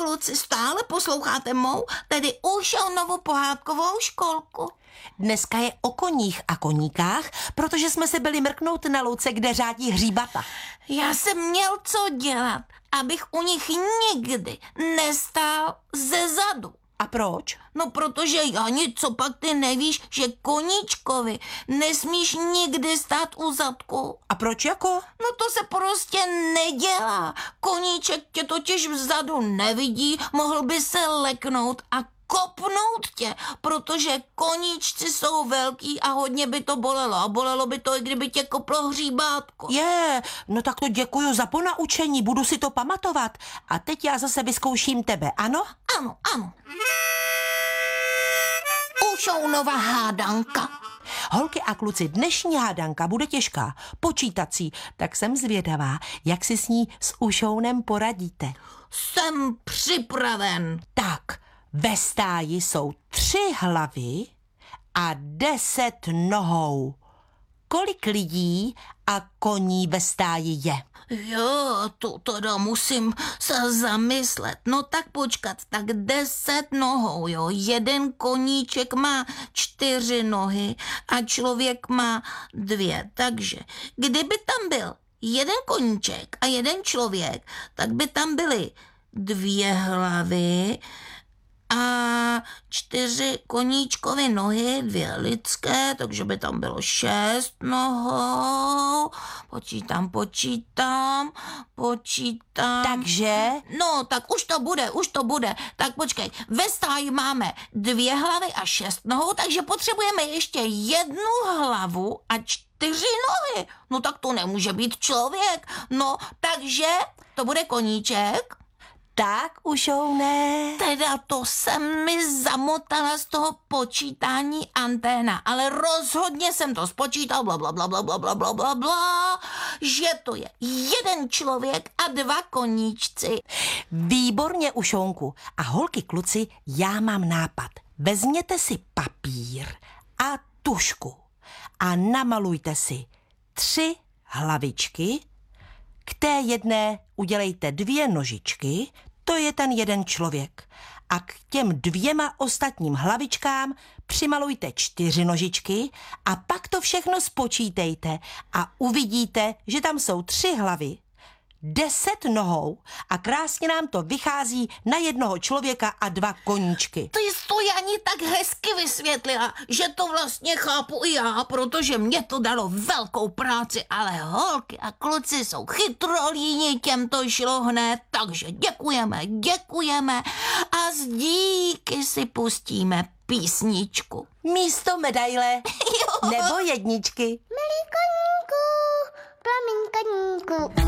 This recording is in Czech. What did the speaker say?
kluci, stále posloucháte mou, tedy Ušounovu pohádkovou školku? Dneska je o koních a koníkách, protože jsme se byli mrknout na louce, kde řádí hříbata. Já jsem měl co dělat, abych u nich nikdy nestál ze zadu. A proč? No protože, Jani, co pak ty nevíš, že koníčkovi nesmíš nikdy stát u zadku? A proč jako? No to se prostě nedělá. Koníček tě totiž vzadu nevidí, mohl by se leknout a kopnout tě, protože koníčci jsou velký a hodně by to bolelo. A bolelo by to, i kdyby tě koplo hříbátko. No tak to děkuju za ponaučení, budu si to pamatovat. A teď já zase vyzkouším tebe, ano? Ano, ano. Ušounova hádanka. Holky a kluci, dnešní hádanka bude těžká, počítací, tak jsem zvědavá, jak si s ní s Ušounem poradíte. Jsem připraven. Tak, ve stáji jsou 3 hlavy a 10 nohou. Kolik lidí a koní ve stáji je? Jo, to teda musím se zamyslet. No tak počkat, tak 10 nohou, jo. Jeden koníček má 4 nohy a člověk má 2. Takže kdyby tam byl jeden koníček a jeden člověk, tak by tam byly 2 hlavy a 4 koníčkovy nohy, 2 lidské, takže by tam bylo 6 nohou. Počítám. Takže? No, tak už to bude. Tak počkej, ve stáji máme 2 hlavy a 6 nohou, takže potřebujeme ještě 1 hlavu a 4 nohy. No tak to nemůže být člověk. No, takže to bude koníček. Tak, Ušoune. Teda to se mi zamotala z toho počítání anténa, ale rozhodně jsem to spočítal, blablabla, že to je 1 člověk a 2 koníčci. Výborně, Ušounku. A holky, kluci, já mám nápad. Vezměte si papír a tužku a namalujte si 3 hlavičky. K té jedné udělejte 2 nožičky, to je ten 1 člověk. A k těm 2 ostatním hlavičkám přimalujte 4 nožičky a pak to všechno spočítejte a uvidíte, že tam jsou 3 hlavy, 10 nohou a krásně nám to vychází na 1 člověka a 2 koníčky. Ty jsi to, Jani, tak hezky vysvětlila, že to vlastně chápu i já, protože mě to dalo velkou práci, ale holky a kluci jsou chytrolíni, těm to šlo hned, takže děkujeme a z díky si pustíme písničku. Místo medaile nebo jedničky. Milý koníku, promiň koníku.